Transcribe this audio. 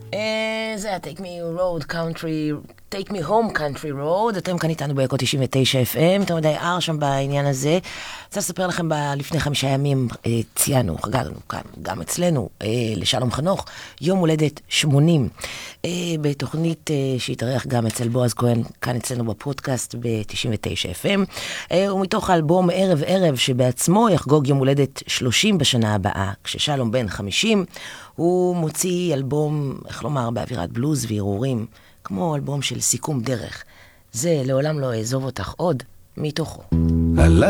זה היה Take Me Home Country Road. אתם כאן איתנו באקו 99 FM. אתם יודעים, שם בעניין הזה. רוצה לספר לכם, לפני 5 ימים ציינו, חגגנו כאן, גם אצלנו, לשלום חנוך, יום הולדת 80. בתוכנית שהתארח גם אצל בועז כהן, כאן אצלנו בפודקאסט ב-99 FM. ומתוך האלבום ערב ערב, שבעצמו יחגוג יום הולדת 30 בשנה הבאה, כששלום בן 50, הוא מוציא אלבום, איך לומר, באווירת בלוז והרהורים, כמו אלבום של סיכום דרך. זה לעולם לא אעזוב אותך עוד מתוכו.